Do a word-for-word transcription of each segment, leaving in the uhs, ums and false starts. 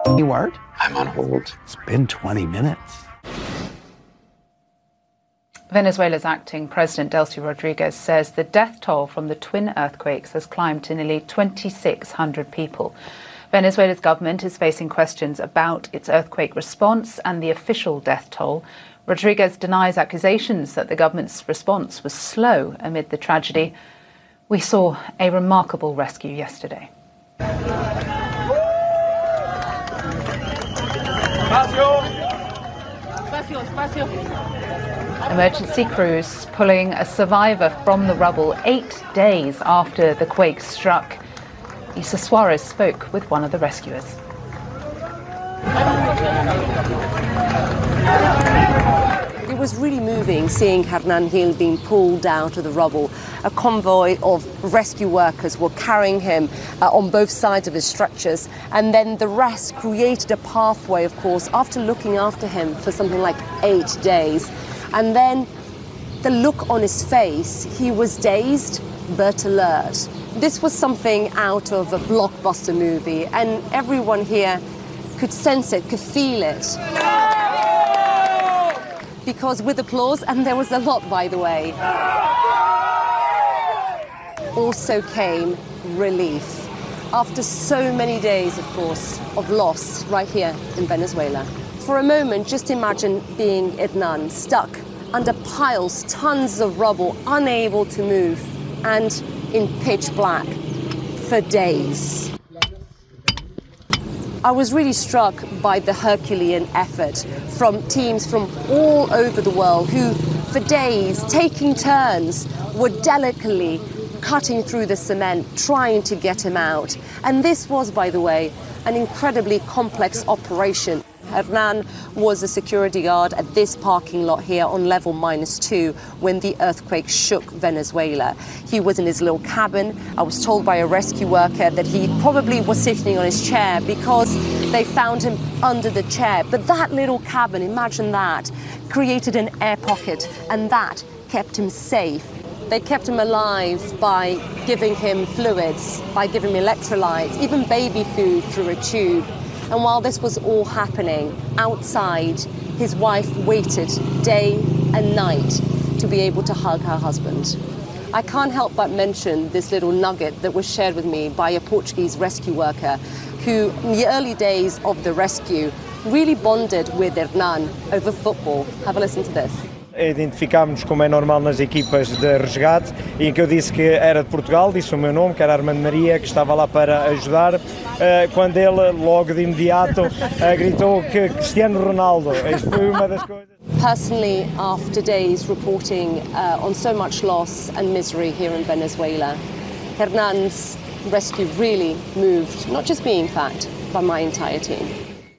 You are? I'm on hold. It's been twenty minutes. Venezuela's acting president, Delcy Rodriguez, says the death toll from the twin earthquakes has climbed to nearly twenty-six hundred people. Venezuela's government is facing questions about its earthquake response and the official death toll. Rodriguez denies accusations that the government's response was slow amid the tragedy. We saw a remarkable rescue yesterday. Emergency crews pulling a survivor from the rubble eight days after the quake struck. Isa Suarez spoke with one of the rescuers. It was really moving seeing Hernan Gil being pulled out of the rubble. A convoy of rescue workers were carrying him uh, on both sides of his stretchers, and then the rest created a pathway, of course, after looking after him for something like eight days. And then the look on his face, he was dazed but alert. This was something out of a blockbuster movie, and everyone here could sense it, could feel it. Because with applause, and there was a lot, by the way, also came relief. After so many days, of course, of loss right here in Venezuela. For a moment, just imagine being Hernan, stuck under piles, tons of rubble, unable to move, and in pitch black for days. I was really struck by the Herculean effort from teams from all over the world who, for days, taking turns, were delicately cutting through the cement, trying to get him out. And this was, by the way, an incredibly complex operation. Hernan was a security guard at this parking lot here on level minus two when the earthquake shook Venezuela. He was in his little cabin. I was told by a rescue worker that he probably was sitting on his chair because they found him under the chair. But that little cabin, imagine that, created an air pocket, and that kept him safe. They kept him alive by giving him fluids, by giving him electrolytes, even baby food through a tube. And while this was all happening, outside, his wife waited day and night to be able to hug her husband. I can't help but mention this little nugget that was shared with me by a Portuguese rescue worker who, in the early days of the rescue, really bonded with Hernan over football. Have a listen to this. Identificámos-nos como é normal nas equipas de resgate, em que eu disse que era de Portugal, disse o meu nome, que era Armando Maria, que estava lá para ajudar, quando ele, logo de imediato, gritou que Cristiano Ronaldo. Isto foi uma das coisas. Personally, after days reporting uh, on so much loss and misery here in Venezuela, Hernan's rescue really moved, not just me, in fact, but my entire team.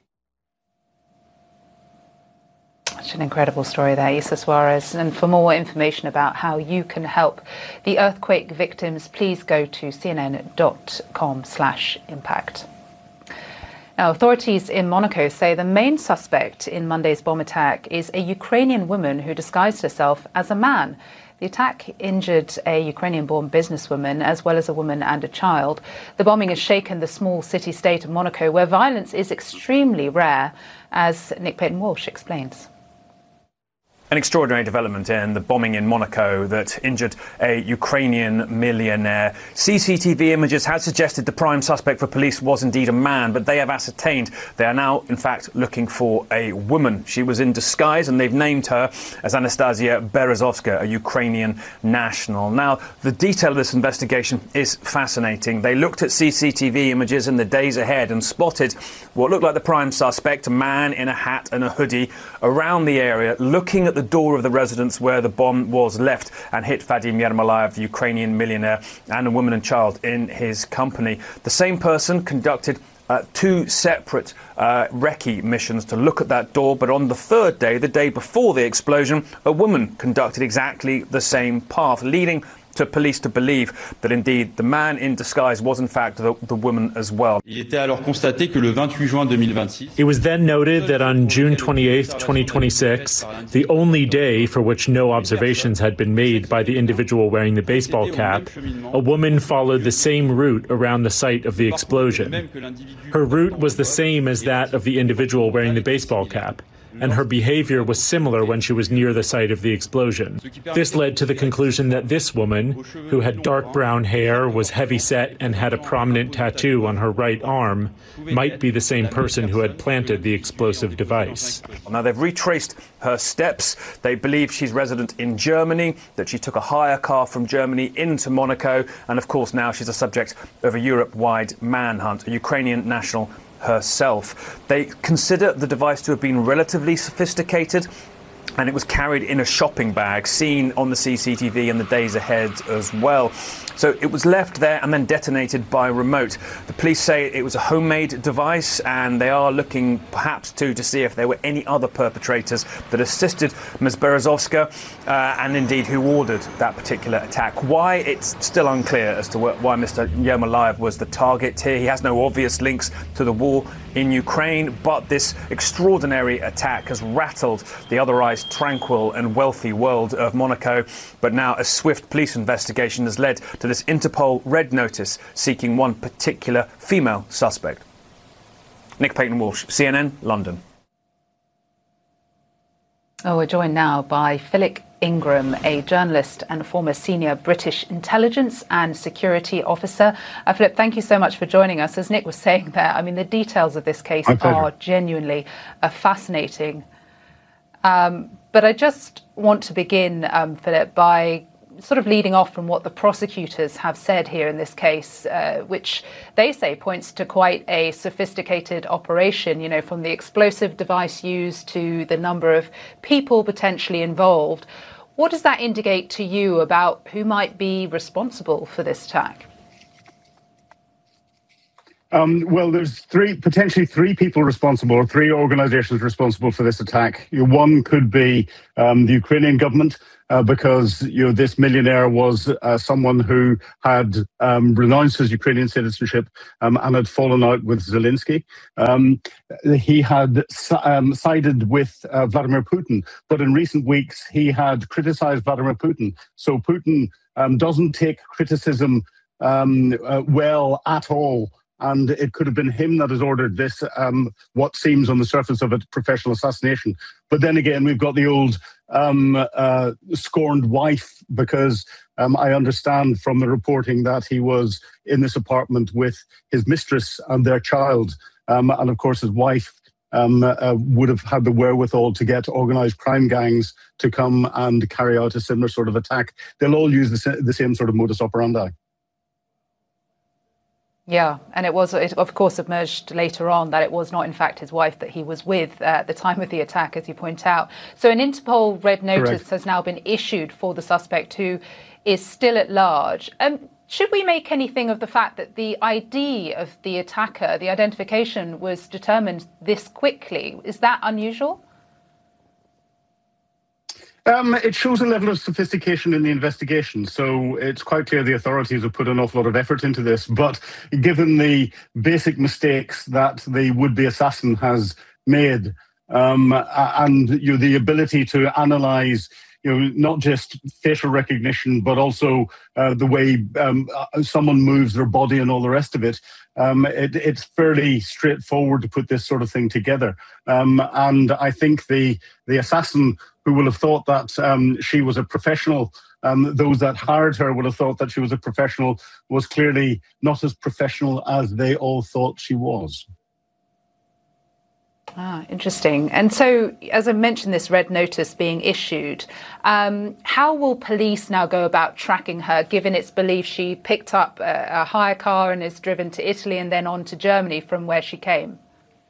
Such an incredible story there, Isa Suarez. And for more information about how you can help the earthquake victims, please go to c n n dot com slash impact. Now, authorities in Monaco say the main suspect in Monday's bomb attack is a Ukrainian woman who disguised herself as a man. The attack injured a Ukrainian-born businesswoman as well as a woman and a child. The bombing has shaken the small city-state of Monaco, where violence is extremely rare, as Nick Payton-Walsh explains. An extraordinary development in the bombing in Monaco that injured a Ukrainian millionaire. C C T V images had suggested the prime suspect for police was indeed a man, but they have ascertained they are now, in fact, looking for a woman. She was in disguise, and they've named her as Anastasia Berezovska, a Ukrainian national. Now, the detail of this investigation is fascinating. They looked at C C T V images in the days ahead and spotted what looked like the prime suspect, a man in a hat and a hoodie, around the area, looking at the door of the residence where the bomb was left, and hit Vadim Yermolayev, the Ukrainian millionaire, and a woman and child in his company. The same person conducted uh, two separate uh, recce missions to look at that door, but on the third day, the day before the explosion, a woman conducted exactly the same path, leading to police to believe that indeed the man in disguise was in fact the, the woman as well. Il était alors constaté que le vingt-huit juin deux mille vingt-six. It was then noted that on June twenty-eighth, twenty twenty-six, the only day for which no observations had been made by the individual wearing the baseball cap, a woman followed the same route around the site of the explosion. Her route was the same as that of the individual wearing the baseball cap, and her behavior was similar when she was near the site of the explosion. This led to the conclusion that this woman, who had dark brown hair, was heavy-set, and had a prominent tattoo on her right arm, might be the same person who had planted the explosive device. Now, they've retraced her steps. They believe she's resident in Germany, that she took a hire car from Germany into Monaco, and of course now she's a subject of a Europe-wide manhunt, a Ukrainian national herself. They consider the device to have been relatively sophisticated, and it was carried in a shopping bag, seen on the C C T V in the days ahead as well. So it was left there and then detonated by remote. The police say it was a homemade device, and they are looking perhaps too to see if there were any other perpetrators that assisted Miz Berezovska, uh, and indeed who ordered that particular attack. Why, it's still unclear as to why Mister Yermolayev was the target here. He has no obvious links to the war in Ukraine, but this extraordinary attack has rattled the otherwise tranquil and wealthy world of Monaco. But now a swift police investigation has led to this Interpol red notice seeking one particular female suspect. Nick Payton-Walsh, C N N, London. Oh, we're joined now by Philip Ingram, a journalist and former senior British intelligence and security officer. Uh, Philip, thank you so much for joining us. As Nick was saying there, I mean, the details of this case are genuinely uh, fascinating. Um, but I just want to begin, um, Philip, by sort of leading off from what the prosecutors have said here in this case, uh, which they say points to quite a sophisticated operation, you know, from the explosive device used to the number of people potentially involved. What does that indicate to you about who might be responsible for this attack? Um, well, there's three, potentially three people responsible, or three organizations responsible for this attack. You know, one could be um, the Ukrainian government, uh, because you know this millionaire was uh, someone who had um, renounced his Ukrainian citizenship um, and had fallen out with Zelensky. Um, he had um, sided with uh, Vladimir Putin, but in recent weeks he had criticized Vladimir Putin. So Putin um, doesn't take criticism um, uh, well at all. And it could have been him that has ordered this, um, what seems on the surface of it, professional assassination. But then again, we've got the old um, uh, scorned wife, because um, I understand from the reporting that he was in this apartment with his mistress and their child. Um, and of course, his wife um, uh, would have had the wherewithal to get organised crime gangs to come and carry out a similar sort of attack. They'll all use the, the same sort of modus operandi. Yeah, and it was, it of course, emerged later on that it was not, in fact, his wife that he was with uh, at the time of the attack, as you point out. So an Interpol red notice Correct. has now been issued for the suspect, who is still at large. Um, should we make anything of the fact that the I D of the attacker, the identification, was determined this quickly? Is that unusual? Um, it shows a level of sophistication in the investigation. So it's quite clear the authorities have put an awful lot of effort into this. But given the basic mistakes that the would-be assassin has made, um, and you know, the ability to analyse, you know, not just facial recognition, but also uh, the way um, someone moves their body and all the rest of it, um, it, it's fairly straightforward to put this sort of thing together. Um, and I think the the assassin, who will have thought that um, she was a professional, um, those that hired her would have thought that she was a professional, was clearly not as professional as they all thought she was. Ah, interesting. And so, as I mentioned, this red notice being issued, um, how will police now go about tracking her, given it's believed she picked up a, a hire car and is driven to Italy and then on to Germany from where she came?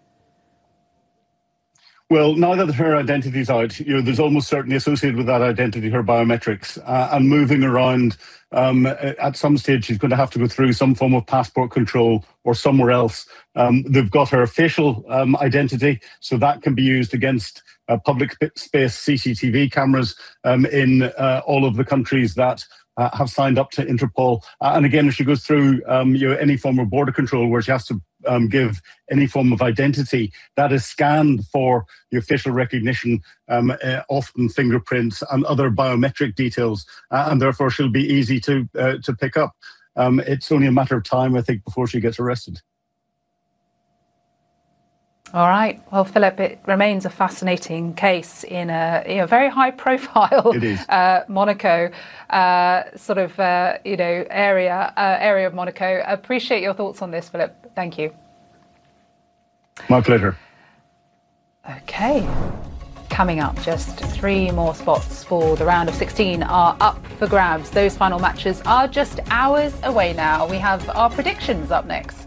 Well, now that her identity's out, you know, there's almost certainly associated with that identity her biometrics, uh, and moving around. Um, at some stage, she's going to have to go through some form of passport control or somewhere else. Um, they've got her facial um, identity, so that can be used against uh, public space C C T V cameras um, in uh, all of the countries that uh, have signed up to Interpol. Uh, and again, if she goes through um, you know, any form of border control where she has to um, give any form of identity, that is scanned for your facial recognition, um, uh, often fingerprints and other biometric details, uh, and therefore she'll be easy to uh, to pick up. Um, it's only a matter of time, I think, before she gets arrested. All right. Well, Philip, it remains a fascinating case in a you know, very high-profile uh, Monaco uh, sort of uh, you know area uh, area of Monaco. I appreciate your thoughts on this, Philip. Thank you. My pleasure. Okay. Coming up, just three more spots for the round of sixteen are up for grabs. Those final matches are just hours away now. We have our predictions up next.